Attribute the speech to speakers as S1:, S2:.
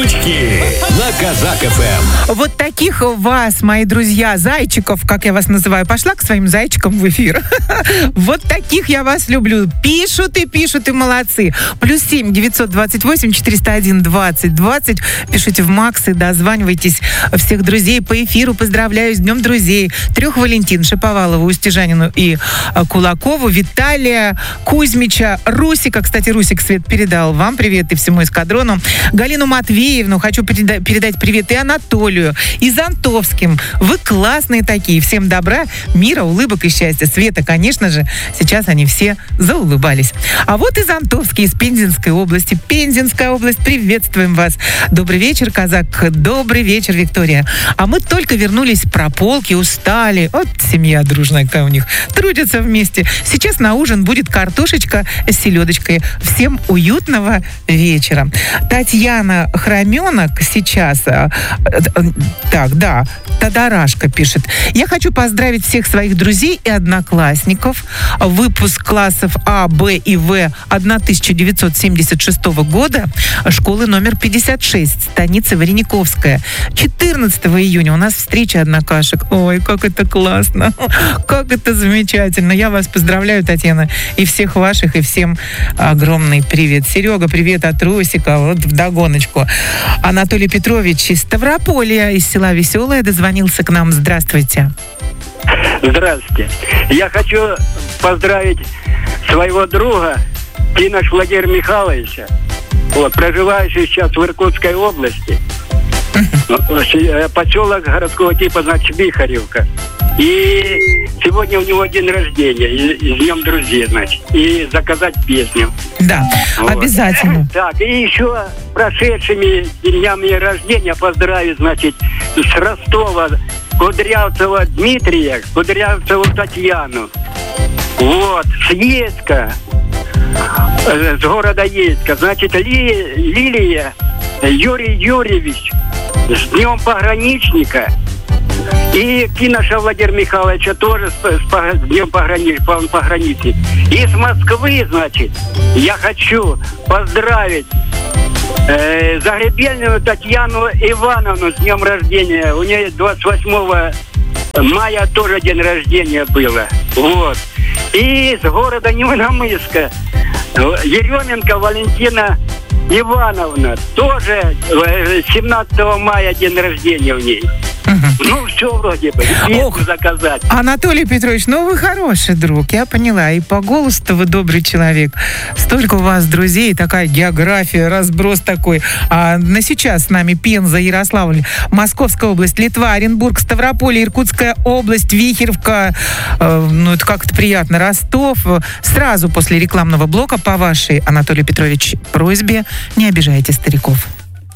S1: Дрючки на Казак ФМ.
S2: Вот таких вас, мои друзья, зайчиков, как я вас называю, пошла к своим зайчикам в эфир. Вот таких я вас люблю. Пишут и молодцы. +7 928 401 20 20. Пишите в Макс и дозванивайтесь. Всех друзей по эфиру поздравляю с Днем друзей. 3 Валентин: Шаповалову, Устижанину и Кулакову, Виталия, Кузьмича, Русика. Кстати, Русик Свет передал вам привет и всему эскадрону. Галину Матвеевну хочу передать привет и Анатолию, и Зонтовским. Вы классные такие. Всем добра, мира, улыбок и счастья. Света, конечно же, сейчас они все заулыбались. А вот и Зонтовский из Пензенской области. Пензенская область, приветствуем вас. Добрый вечер, Казак. Добрый вечер, Виктория. А мы только вернулись с прополки, устали. Вот семья дружная какая у них. Трудятся вместе. Сейчас на ужин будет картошечка с селедочкой. Всем уютного вечера. Татьяна Хроменок сейчас... Тадарашка пишет. Я хочу поздравить всех своих друзей и одноклассников. Выпуск классов А, Б и В 1976 года школы номер 56, станица Варениковская. 14 июня у нас встреча однокашек. Ой, как это классно. Как это замечательно. Я вас поздравляю, Татьяна, и всех ваших, и всем огромный привет. Серега, привет от Русика. Вот вдогоночку. Анатолий Петрович из Ставрополья, из села Веселое, дозвонился к нам. Здравствуйте.
S3: Здравствуйте. Я хочу поздравить своего друга Тинош Владимира Михайловича, проживающий сейчас в Иркутской области. Поселок городского типа, значит, Бихаревка. И сегодня у него день рождения, и с Днем друзей, значит, и заказать песню.
S2: Да, обязательно.
S3: Так, и еще прошедшими днями рождения поздравить, значит, с Ростова Кудрявцева Дмитрия, Кудрявцеву Татьяну. С Ейска, с города Ейска, значит, Лилия Юрий Юрьевич, с Днем пограничника. И Тиноша Владимира Михайловича тоже с Днем пограничник. И с Москвы, значит, я хочу поздравить Загребельную Татьяну Ивановну с днем рождения. У нее 28 мая тоже день рождения было. И с города Невиномысска Еременко Валентина Ивановна. Тоже 17 мая день рождения у ней. Все вроде бы. Заказать.
S2: Анатолий Петрович, вы хороший друг, я поняла. И по голосу-то вы добрый человек. Столько у вас друзей, такая география, разброс такой. А на сейчас с нами Пенза, Ярославль, Московская область, Литва, Оренбург, Ставрополье, Иркутская область, Вихеревка. Это как-то приятно. Ростов. Сразу после рекламного блока по вашей, Анатолий Петрович, просьбе не обижайте стариков.